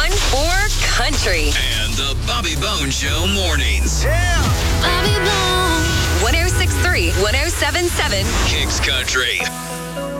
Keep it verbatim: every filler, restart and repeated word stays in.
one for country. And the Bobby Bone Show mornings. Bobby Bone. one oh six point three, one oh seven point seven. Kicks Country.